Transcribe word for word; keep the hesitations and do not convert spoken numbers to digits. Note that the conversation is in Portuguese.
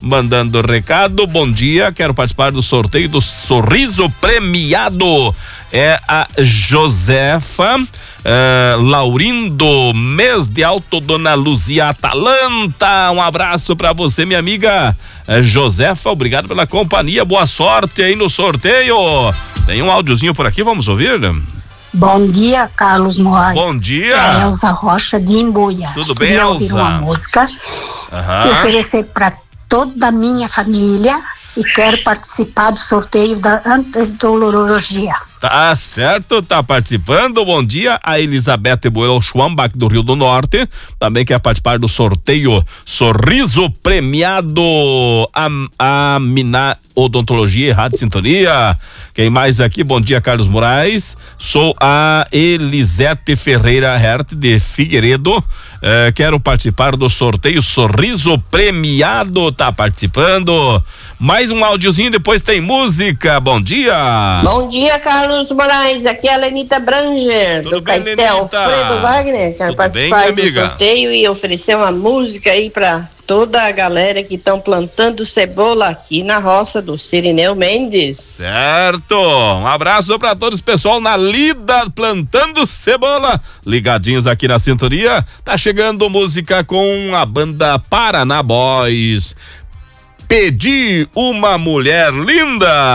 mandando recado. Bom dia, quero participar do sorteio do sorriso premiado. É a Josefa uh, Laurindo, mês de alto, Dona Luzia Atalanta. Um abraço pra você, minha amiga uh, Josefa, obrigado pela companhia, boa sorte aí no sorteio. Tem um áudiozinho por aqui, vamos ouvir? Bom dia, Carlos Moraes. Bom dia. É Elza Rocha de Imbuia. Tudo bem, Queria Elza? ouvir uma música Aham. e oferecer para toda a minha família e quero participar do sorteio da antidolorologia. Tá certo, tá participando. Bom dia, a Elizabeth Boel Schwambach do Rio do Norte, também quer participar do sorteio Sorriso Premiado. A, a Minar Odontologia, Rádio Sintonia. Quem mais aqui? Bom dia, Carlos Moraes. Sou a Elisete Ferreira Hert de Figueiredo. Eh, quero participar do sorteio Sorriso Premiado. Tá participando. Mais um áudiozinho, depois tem música. Bom dia. Bom dia, Carlos Moraes. Aqui é a Lenita Branger, Tudo do bem, Caetel Lenita? Alfredo Wagner. Quero Tudo participar bem, do amiga? sorteio e oferecer uma música aí pra toda a galera que estão plantando cebola aqui na roça do Cirineu Mendes. Certo. Um abraço pra todos, pessoal na lida plantando cebola, ligadinhos aqui na sintonia. Tá chegando música com a banda Paraná Boys. Pedi uma mulher linda.